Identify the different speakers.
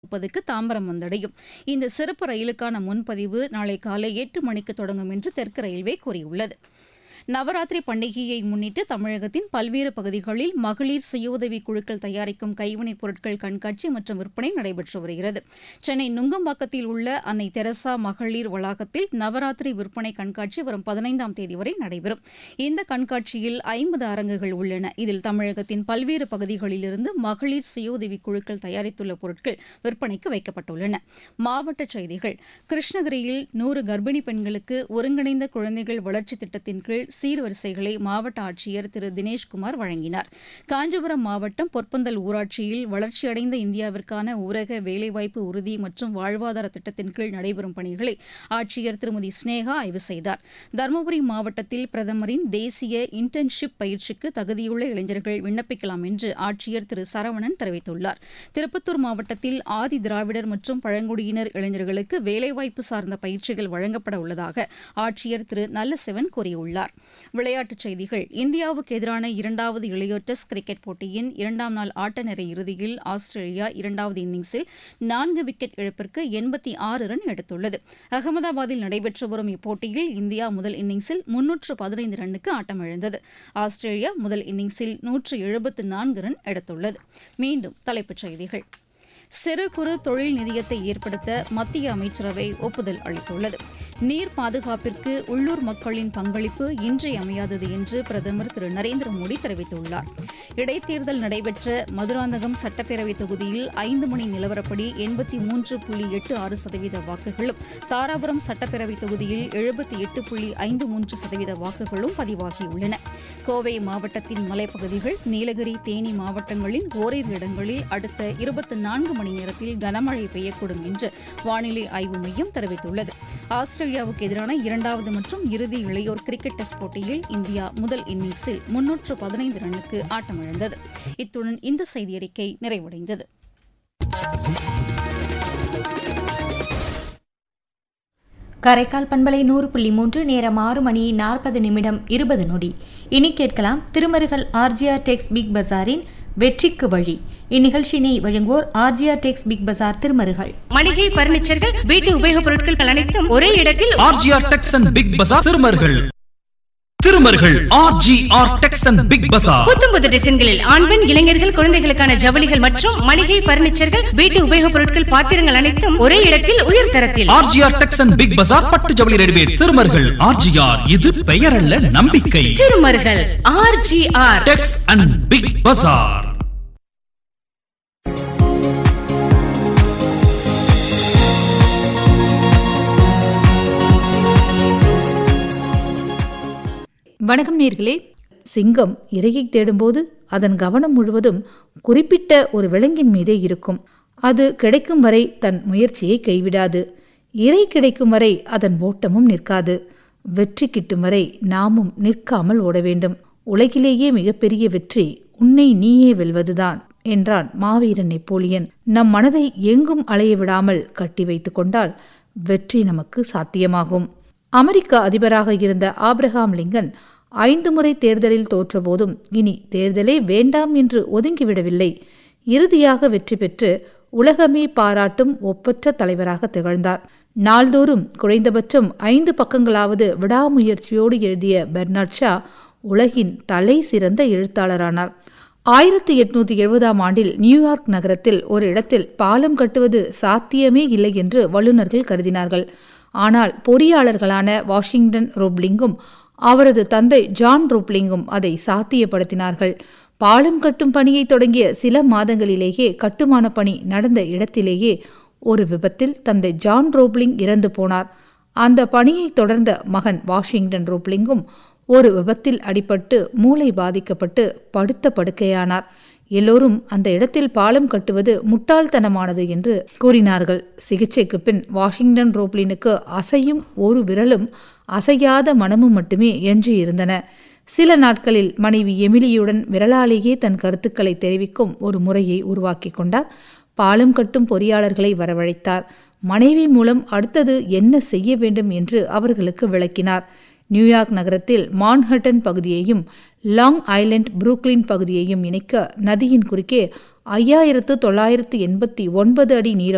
Speaker 1: 30க்கு தாம்பரம் வந்தடையும். இந்த சிறப்பு ரயிலுக்கான முன்பதிவு நாளை காலை 8 மணிக்கு தொடங்கும் என்று தெற்கு ரயில்வே கூறியுள்ளது. நவராத்திரி பண்டிகையை முன்னிட்டு தமிழகத்தின் பல்வேறு பகுதிகளில் மகளிர் சுயஉதவிக் குழுக்கள் தயாரிக்கும் கைவினைப் பொருட்கள் கண்காட்சி மற்றும் விற்பனை நடைபெற்று வருகிறது. சென்னை நுங்கம்பாக்கத்தில் உள்ள அன்னை தெரசா மகளிர் வளாகத்தில் நவராத்திரி விற்பனை கண்காட்சி வரும் 15ஆம் தேதி வரை நடைபெறும். இந்த கண்காட்சியில் 50 அரங்குகள் உள்ளன. இதில் தமிழகத்தின் பல்வேறு பகுதிகளிலிருந்து மகளிர் சுயஉதவிக் குழுக்கள் தயாரித்துள்ள பொருட்கள் விற்பனைக்கு வைக்கப்பட்டுள்ளன. மாவட்டச் செய்திகள். கிருஷ்ணகிரியில் 100 கர்ப்பிணி பெண்களுக்கு ஒருங்கிணைந்த குழந்தைகள் வளர்ச்சித் திட்டத்தின் கீழ் சீர்வரிசைகளை மாவட்ட ஆட்சியர் திரு தினேஷ்குமார் வழங்கினார். காஞ்சிபுரம் மாவட்டம் பொற்பந்தல் ஊராட்சியில் வளர்ச்சியடைந்த இந்தியாவிற்கான ஊரக வேலைவாய்ப்பு உறுதி மற்றும் வாழ்வாதார திட்டத்தின் கீழ் நடைபெறும் பணிகளை ஆட்சியர் திருமதி ஸ்னேகா ஆய்வு செய்தார். தருமபுரி மாவட்டத்தில் பிரதமரின் தேசிய இன்டர்ன்ஷிப் பயிற்சிக்கு தகுதியுள்ள இளைஞர்கள் விண்ணப்பிக்கலாம் என்று ஆட்சியர் திரு சரவணன் தெரிவித்துள்ளார். திருப்பத்தூர் மாவட்டத்தில் ஆதி திராவிடர் மற்றும் பழங்குடியினர் இளைஞர்களுக்கு வேலைவாய்ப்பு சார்ந்த பயிற்சிகள் வழங்கப்பட உள்ளதாக ஆட்சியர் திரு நல்லசிவன் கூறியுள்ளார். விளையாட்டுச் செய்திகள். இந்தியாவுக்கு எதிரான 2வது இளையோர் டெஸ்ட் கிரிக்கெட் போட்டியின் 2ஆம் நாள் ஆட்ட நேர இறுதியில் ஆஸ்திரேலியா 2வது இன்னிங்ஸில் 4 விக்கெட் இழப்பிற்கு 86 ரன் எடுத்துள்ளது. அகமதாபாத்தில் நடைபெற்று வரும் இப்போட்டியில் இந்தியா முதல் இன்னிங்ஸில் 315 ரன்னுக்கு ஆட்டமிழந்தது. ஆஸ்திரேலியா முதல் இன்னிங்ஸில் 174 ரன் எடுத்துள்ளது. மீண்டும் தலைப்புச் செய்திகள். சிறு குறு தொழில் நிதியத்தை ஏற்படுத்த மத்திய அமைச்சரவை ஒப்புதல் அளித்துள்ளது. நீர் பாதுகாப்பிற்கு உள்ளூர் மக்களின் பங்களிப்பு இன்றியமையாதது என்று பிரதமர் திரு நரேந்திர மோடி தெரிவித்துள்ளார். இடைத்தேர்தல் நடைபெற்ற மதுராந்தகம் சட்டப்பேரவை தொகுதியில் 5 மணி நிலவரப்படி 83.86% வாக்குகளும், தாராபுரம் சட்டப்பேரவை தொகுதியில் 78.53% வாக்குகளும் பதிவாகியுள்ளன. கோவை மாவட்டத்தின் மலைப்பகுதிகள், நீலகிரி, தேனி மாவட்டங்களின் ஓரிரு இடங்களில் அடுத்த 24 மணி நேரத்தில் கனமழை பெய்யக்கூடும் என்று வானிலை ஆய்வு மையம் தெரிவித்துள்ளது. ஆஸ்திரேலியாவுக்கு எதிரான 2வது மற்றும் இறுதி இளையோர் கிரிக்கெட் டெஸ்ட் போட்டியில் இந்தியா முதல் இன்னிங்ஸில் 315 ரன்னுக்கு ஆட்டமிழந்தது. இத்துடன் இந்த செய்தியறிக்கை நிறைவடைந்தது.
Speaker 2: காரைக்கால் பண்பலை 100.3 நேரம் 6 மணி 40 நிமிடம் 20 நொடி. இனி கேட்கலாம் திருமருகல் ஆர்ஜிஆர் டெக்ஸ் பிக் பஜாரின் வெற்றிக்கு வழி. இந்நிகழ்ச்சியினை வழங்குவோர் ஆர்ஜிஆர் டெக்ஸ் பிக் பஜார் திருமருகல்.
Speaker 3: மளிகை, பர்னிச்சர்கள், வீட்டு உபயோகப் பொருட்கள் அனைத்தும் ஒரே இடத்தில்
Speaker 4: RGR Tex and big Bazaar Thirumarugal. Thirumarugal RGR Tex and big பஜார்.
Speaker 3: புத்தம்புது டிசைன்களில் ஆண், பெண், இளைஞர்கள், குழந்தைகளுக்கான ஜவுளிகள் மற்றும் மளிகை, பர்னிச்சர்கள், வீட்டு உபயோகப் பொருட்கள், பாத்திரங்கள் அனைத்தும் ஒரே இடத்தில் உயர் தரத்தில்.
Speaker 4: ஆர்ஜிஆர் டெக்ஸ் அண்ட் பிக் பஜார் பட்டு ஜவுளி ரெடிமேட் திருமருகல். ஆர்ஜிஆர், இது பெயரல்ல நம்பிக்கை.
Speaker 3: Thirumarugal RGR
Speaker 4: Tex and big பஜார்.
Speaker 5: வணக்கம் நேர்களே. சிங்கம் இரையை தேடும்போது அதன் கவனம் முழுவதும் குறிப்பிட்ட ஒரு விலங்கின் மீதே இருக்கும். அது கிடைக்கும் வரை தன் முயற்சியை கைவிடாது. இரை கிடைக்கும் வரை அதன் ஓட்டமும் நிற்காது. வெற்றி கிட்டும் வரை நாமும் நிற்காமல் ஓட வேண்டும். உலகிலேயே மிகப்பெரிய வெற்றி உன்னை நீயே வெல்வதுதான் என்றான் மாவீரன் நெப்போலியன். நம் மனதை எங்கும் அலைய விடாமல் கட்டி வைத்து கொண்டால் வெற்றி நமக்கு சாத்தியமாகும். அமெரிக்க அதிபராக இருந்த ஆப்ரஹாம் லிங்கன் 5 முறை தேர்தலில் தோற்றபோதும் இனி தேர்தலே வேண்டாம் என்று ஒதுங்கிவிடவில்லை. இறுதியாக வெற்றி பெற்று உலகமே பாராட்டும் ஒப்பற்ற தலைவராக திகழ்ந்தார். நாள்தோறும் குறைந்தபட்சம் 5 பக்கங்களாவது விடாமுயற்சியோடு எழுதிய பெர்னார்ட் ஷா உலகின் தலை சிறந்த எழுத்தாளரானார். 1870ஆம் ஆண்டில் நியூயார்க் நகரத்தில் ஒரு இடத்தில் பாலம் கட்டுவது சாத்தியமே இல்லை என்று வல்லுநர்கள் கருதினார்கள். ஆனால் பொறியாளர்களான வாஷிங்டன் ரோப்லிங்கும் அவரது தந்தை ஜான் ரோப்லிங்கும் அதை சாத்தியப்படுத்தினார்கள். பாலம் கட்டும் பணியை தொடங்கிய சில மாதங்களிலேயே கட்டுமான பணி நடந்த இடத்திலேயே ஒரு விபத்தில் தந்தை ஜான் ரோப்லிங் இறந்து போனார். அந்த பணியை தொடர்ந்த மகன் வாஷிங்டன் ரோப்லிங்கும் ஒரு விபத்தில் அடிபட்டு மூளை பாதிக்கப்பட்டு படுத்த படுக்கையானார். எல்லோரும் அந்த இடத்தில் பாலம் கட்டுவது முட்டாள்தனமானது என்று கூறினார்கள். சிகிச்சைக்கு பின் வாஷிங்டன் ரோப்லினுக்கு அசையும் ஒரு விரலும் அசையாத மனமும் மட்டுமே எஞ்சியிருந்தன. சில நாட்களில் மனைவி எமிலியுடன் விரலாலேயே தன் கருத்துக்களை தெரிவிக்கும் ஒரு முறையை உருவாக்கி கொண்டார். பாலம் கட்டும் பொறியாளர்களை வரவழைத்தார். மனைவி மூலம் அடுத்தது என்ன செய்ய வேண்டும் என்று அவர்களுக்கு விளக்கினார். நியூயார்க் நகரத்தில் மான்ஹட்டன் பகுதியையும் லாங் ஐலண்ட் புரூக்ளின் பகுதியையும் இணைக்க நதியின் குறுக்கே 5989 அடி நீளம்